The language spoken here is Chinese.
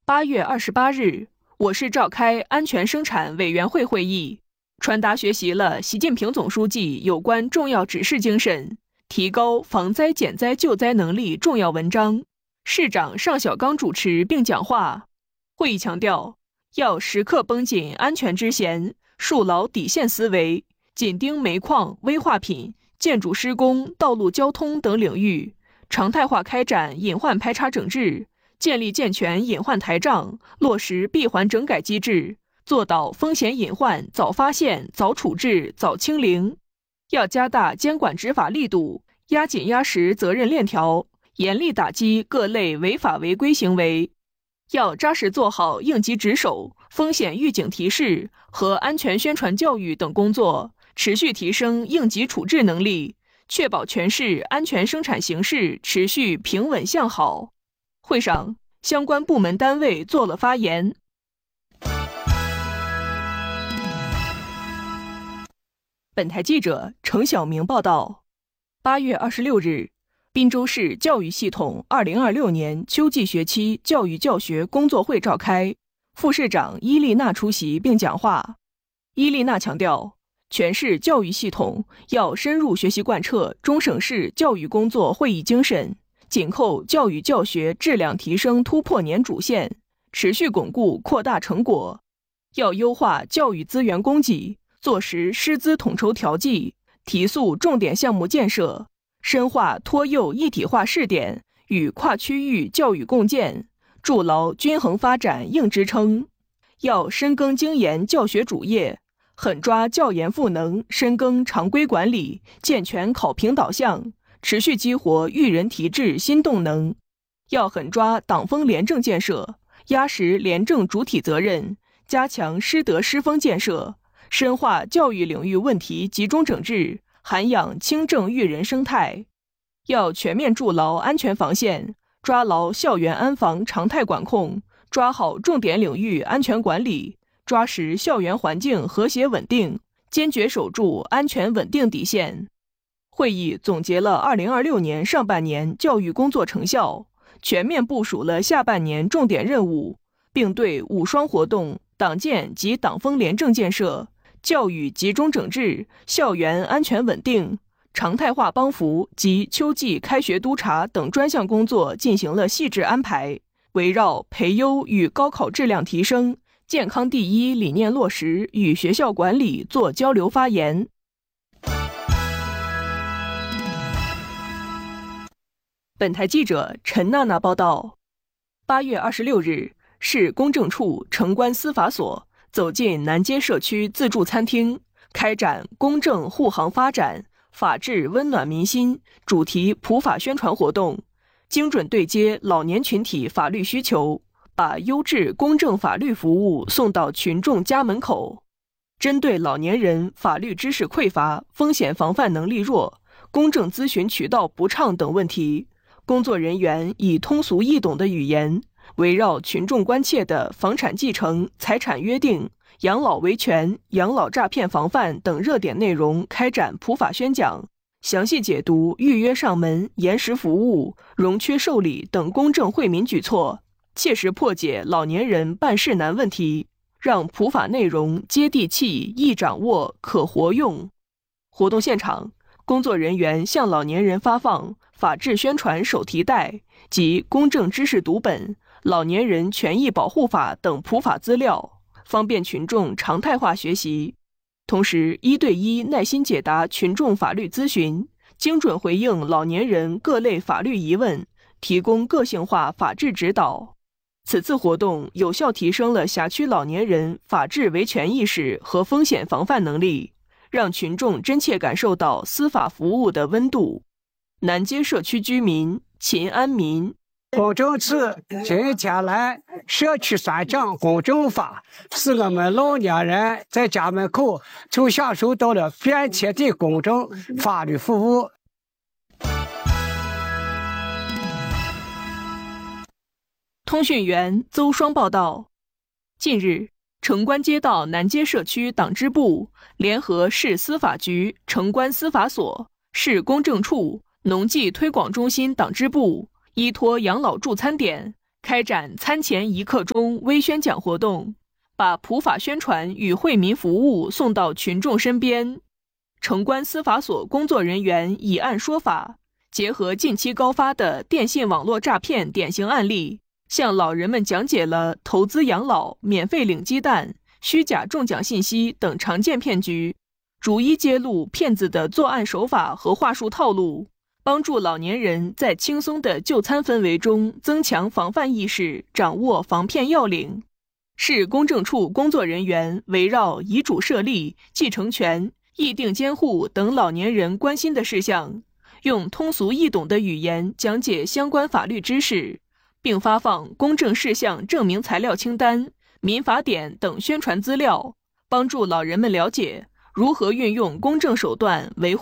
8月28日，我市召开安全生产委员会会议，传达学习了习近平总书记有关重要指示精神，提高防灾减灾救灾能力重要文章。市长尚小刚主持并讲话。会议强调，要时刻绷紧安全之弦，树牢底线思维，紧盯煤矿、危化品、建筑施工、道路交通等领域，常态化开展隐患排查整治，建立健全隐患台账，落实闭环整改机制，做到风险隐患早发现、早处置、早清零。要加大监管执法力度，压紧压实责任链条，严厉打击各类违法违规行为。要扎实做好应急值守、风险预警提示和安全宣传教育等工作，持续提升应急处置能力，确保全市安全生产形势持续平稳向好。会上，相关部门单位做了发言。本台记者程晓明报道。8月26日，滨州市教育系统2026年秋季学期教育教学工作会召开，副市长伊丽娜出席并讲话。伊丽娜强调，全市教育系统要深入学习贯彻中省市教育工作会议精神，紧扣教育教学质量提升突破年主线，持续巩固扩大成果。要优化教育资源供给，做实师资统筹调剂，提速重点项目建设，深化托幼一体化试点与跨区域教育共建，筑牢均衡发展硬支撑。要深耕精研教学主业，狠抓教研赋能，深耕常规管理，健全考评导向，持续激活育人提质新动能。要狠抓党风廉政建设，压实廉政主体责任，加强师德师风建设，深化教育领域问题集中整治，涵养清正育人生态。要全面筑牢安全防线，抓牢校园安防常态管控，抓好重点领域安全管理，抓实校园环境和谐稳定，坚决守住安全稳定底线。会议总结了2026年上半年教育工作成效，全面部署了下半年重点任务，并对5双活动、党建及党风廉政建设、教育集中整治、校园安全稳定、常态化帮扶及秋季开学督查等专项工作进行了细致安排，围绕培优与高考质量提升、健康第一理念落实与学校管理做交流发言。本台记者陈娜娜报道。8月26日，市公证处城关司法所走进南街社区自助餐厅，开展公正护航发展、法治温暖民心主题普法宣传活动，精准对接老年群体法律需求，把优质公正法律服务送到群众家门口。针对老年人法律知识匮乏、风险防范能力弱、公证咨询渠道不畅等问题，工作人员以通俗易懂的语言，围绕群众关切的房产继承、财产约定、养老维权、养老诈骗防范等热点内容开展普法宣讲，详细解读预约上门、延时服务、容缺受理等公证惠民举措，切实破解老年人办事难问题，让普法内容接地气、易掌握、可活用。活动现场，工作人员向老年人发放法治宣传手提袋及公证知识读本、老年人权益保护法等普法资料，方便群众常态化学习。同时，1对1耐心解答群众法律咨询，精准回应老年人各类法律疑问，提供个性化法治指导。此次活动有效提升了辖区老年人法治维权意识和风险防范能力，让群众真切感受到司法服务的温度。南街社区居民秦安民， 公证制今天来社区宣讲公证法，使我们老年人在家门口就享受到了便捷的公证法律服务。 通讯员邹双报道。近日，城关街道南街社区党支部联合市司法局、城关司法所、市公证处、农技推广中心党支部，依托养老助餐点， 开展餐前1刻钟微宣讲活动，把普法宣传与惠民服务送到群众身边。城关司法所工作人员以案说法，结合近期高发的电信网络诈骗典型案例，向老人们讲解了投资养老、免费领鸡蛋、虚假中奖信息等常见骗局，逐一揭露骗子的作案手法和话术套路，帮助老年人在轻松的就餐氛围中增强防范意识，掌握防骗要领。市公证处工作人员围绕遗嘱设立、继承权、议定监护等老年人关心的事项，用通俗易懂的语言讲解相关法律知识，并发放公证事项证明材料清单、民法典等宣传资料，帮助老人们了解如何运用公证手段维护